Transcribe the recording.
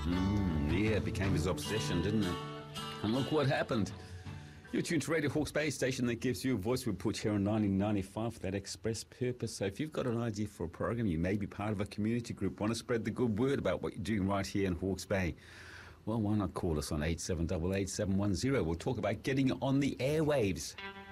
Yeah, it became his obsession, didn't it? And look what happened. You're tuned to Radio Hawke's Bay, station that gives you a voice. We put here on 1995 for that express purpose. So if you've got an idea for a program, you may be part of a community group, want to spread the good word about what you're doing right here in Hawke's Bay, well, why not call us on 8788 710? We'll talk about getting on the airwaves.